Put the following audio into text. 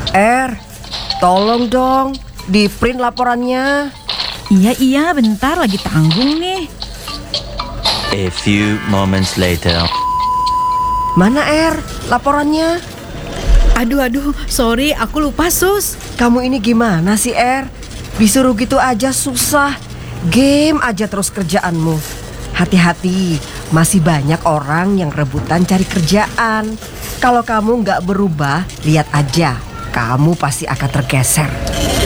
Tolong dong, di print laporannya. Iya, bentar lagi tanggung nih. A few moments later. Mana laporannya? Aduh, sorry, aku lupa, Sus. Kamu ini gimana sih, Disuruh gitu aja susah. Game aja terus kerjaanmu. Hati-hati, masih banyak orang yang rebutan cari kerjaan. Kalau kamu nggak berubah, lihat aja, kamu pasti akan tergeser.